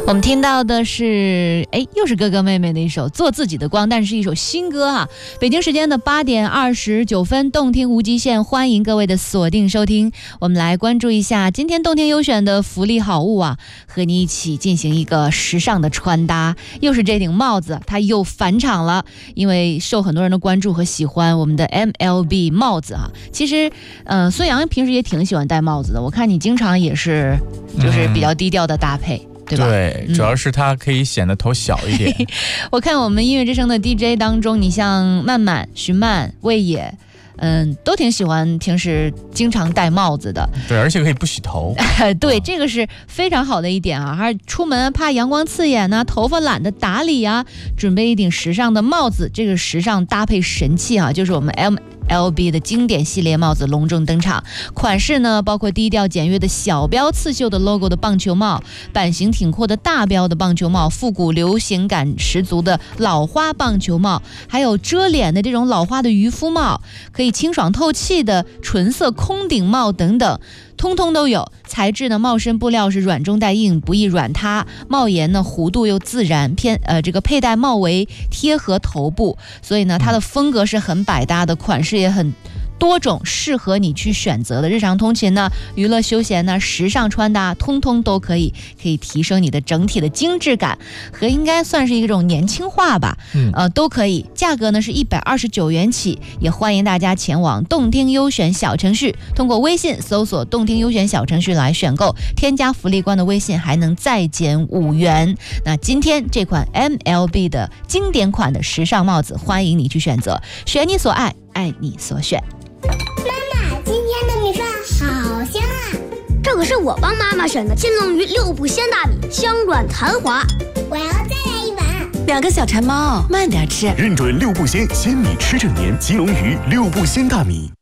我们听到的是，又是哥哥妹妹的一首《做自己的光》，但是一首新歌哈。北京时间的8点29分，动听无极限，欢迎各位的锁定收听。我们来关注一下今天动听优选的福利好物啊，和你一起进行一个时尚的穿搭。又是这顶帽子，它又返场了，因为受很多人的关注和喜欢，我们的 MLB 帽子啊。其实，孙杨平时也挺喜欢戴帽子的，我看你经常也是，就是比较低调的搭配。对吧？ 对，主要是它可以显得头小一点。 我看我们音乐之声的 DJ 当中，你像曼曼、徐曼、魏野，都挺喜欢平时经常戴帽子的。 对，而且可以不洗头。 对，这个是非常好的一点啊！还出门怕阳光刺眼啊，头发懒得打理啊，准备一顶时尚的帽子，这个时尚搭配神器啊，就是我们 MLB 的经典系列帽子隆重登场，款式呢包括低调简约的小标刺绣的 logo 的棒球帽，版型挺阔的大标的棒球帽，复古流行感十足的老花棒球帽，还有遮脸的这种老花的渔夫帽，可以清爽透气的纯色空顶帽等等，通通都有。材质呢，帽身布料是软中带硬，不易软塌。帽檐呢，弧度又自然，这个佩戴帽围贴合头部，所以呢，它的风格是很百搭的，款式也很多种，适合你去选择的。日常通勤呢，娱乐休闲呢，时尚穿搭，通通都可以提升你的整体的精致感和应该算是一种年轻化吧。都可以。价格呢是129元起，也欢迎大家前往动听优选小程序，通过微信搜索动听优选小程序来选购，添加福利官的微信还能再减5元。那今天这款 MLB 的经典款的时尚帽子，欢迎你去选择，选你所爱，爱你所选。 妈妈，今天的米饭好香啊！ 这可是我帮妈妈选的金龙鱼6步鲜大米，香软弹滑。 我要再来一碗。 2个小馋猫，慢点吃。 认准6步鲜，鲜米吃正年，金龙鱼6步鲜大米。